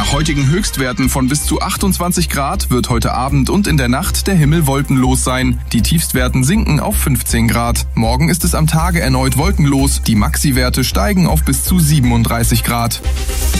Nach heutigen Höchstwerten von bis zu 28 Grad wird heute Abend und in der Nacht der Himmel wolkenlos sein. Die Tiefstwerten sinken auf 15 Grad. Morgen ist es am Tage erneut wolkenlos. Die Maxiwerte steigen auf bis zu 37 Grad.